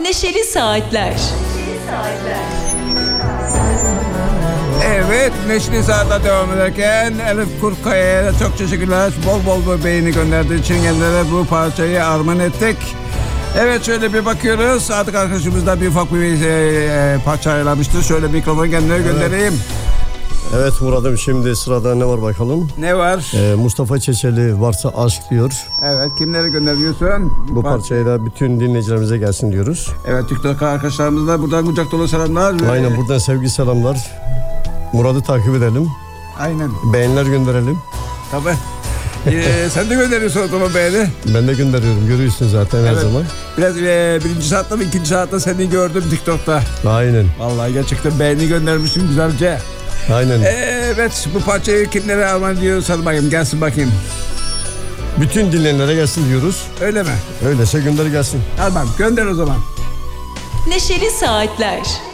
Neşeli Saatler. Evet, Neşeli Saat'la devam ederken Elif Kurtkaya'ya çok teşekkürler. Bol bol beğeni gönderdiği için kendilere bu parçayı armağan ettik. Evet, şöyle bir bakıyoruz. Artık arkadaşımız da bir ufak bir parça ayarlamıştır. Şöyle mikrofonu kendine göndereyim. Evet Murat'ım, şimdi sırada ne var bakalım? Ne var? Mustafa Çeçeli varsa aşk diyor. Evet, kimlere gönderiyorsun? Bu parçayı da bütün dinleyicilerimize gelsin diyoruz. Evet, TikTok arkadaşlarımıza buradan kucak dolu selamlar. Aynen, buradan sevgi selamlar. Murat'ı takip edelim. Aynen. Beğeniler gönderelim. Tabii. Sen de gönderiyorsun o zaman beğeni. Ben de gönderiyorum, görüyorsun zaten her zaman. Biraz birinci saatte mi ikinci saatte seni gördüm TikTok'ta. Aynen. Vallahi gerçekten beğeni göndermişsin güzelce. Aynen. Evet, bu parçayı kimlere armağan ediyoruz? Hadi bakayım, gelsin bakayım. Bütün dinleyenlere gelsin diyoruz. Öyle mi? Öyleyse gönder gelsin. Hadi bakalım, gönder o zaman. Neşeli Saatler.